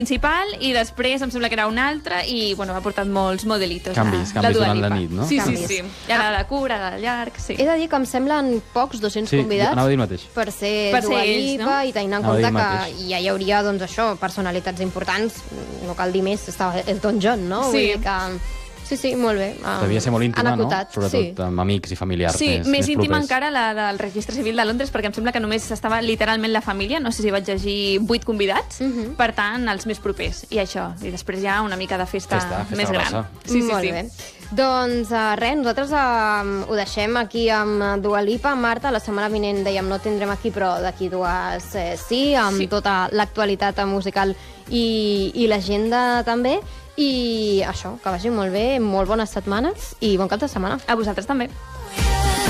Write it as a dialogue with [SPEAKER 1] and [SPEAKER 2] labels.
[SPEAKER 1] principal i després em sembla que era un altre i bueno, ha portat molts modelitos.
[SPEAKER 2] Canvis durant la nit, no?
[SPEAKER 1] Sí. I ara de cura, de llarg, sí.
[SPEAKER 3] He de dir que em semblen pocs 200 convidats
[SPEAKER 2] anava a dir el mateix.
[SPEAKER 3] per ser Dua Lipa, i tenint en compte que ja hi hauria, doncs això, personalitats importants, no cal dir més, estava Elton John, no?
[SPEAKER 1] Sí.
[SPEAKER 3] Vull dir que... Sí, molt bé.
[SPEAKER 2] Devia ser molt íntima, no? Sobretot amb amics i familiars.
[SPEAKER 1] Sí, més íntima encara la del Registre Civil de Londres, perquè em sembla que només estava literalment la família, no sé si vaig llegir 8 convidats, per tant, els més propers. I això, i després ja una mica de festa més gran.
[SPEAKER 3] Sí. Molt bé. Doncs res, nosaltres ho deixem aquí amb Dua Lipa. Marta, la setmana vinent dèiem no tindrem aquí, però d'aquí dues sí, amb tota l'actualitat musical i l'agenda també. I això, que vagi molt bé, molt bones setmanes i bon cap de setmana.
[SPEAKER 1] A vosaltres també.